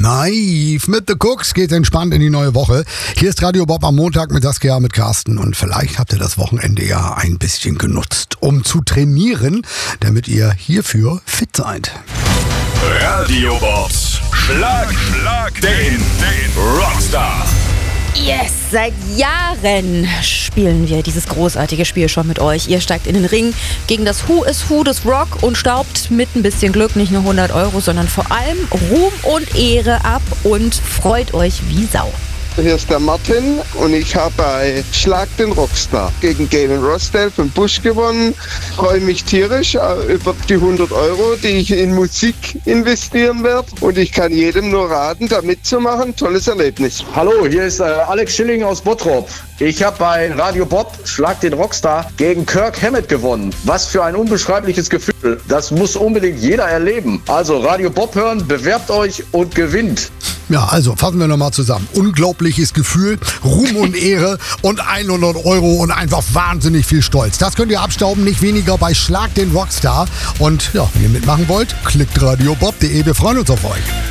Naiv mit The Cooks geht entspannt in die neue Woche. Hier ist Radio Bob am Montag mit Saskia, mit Carsten. Und vielleicht habt ihr das Wochenende ja ein bisschen genutzt, um zu trainieren, damit ihr hierfür fit seid. Radio Bobs Schlag den Rockstar. Yes, seit Jahren spielen wir dieses großartige Spiel schon mit euch. Ihr steigt in den Ring gegen das Who is Who des Rock und staubt mit ein bisschen Glück nicht nur 100 €, sondern vor allem Ruhm und Ehre ab und freut euch wie Sau. Hier ist der Martin und ich habe bei Schlag den Rockstar gegen Galen Rossdale von Bush gewonnen. Freue mich tierisch über die 100 €, die ich in Musik investieren werde. Und ich kann jedem nur raten, da mitzumachen. Tolles Erlebnis. Hallo, hier ist Alex Schilling aus Bottrop. Ich habe bei Radio Bob Schlag den Rockstar gegen Kirk Hammett gewonnen. Was für ein unbeschreibliches Gefühl. Das muss unbedingt jeder erleben. Also Radio Bob hören, bewerbt euch und gewinnt. Ja, also fassen wir nochmal zusammen. Unglaubliches Gefühl, Ruhm und Ehre und 100 € und einfach wahnsinnig viel Stolz. Das könnt ihr abstauben, nicht weniger bei Schlag den Rockstar. Und ja, wenn ihr mitmachen wollt, klickt radiobob.de. Wir freuen uns auf euch.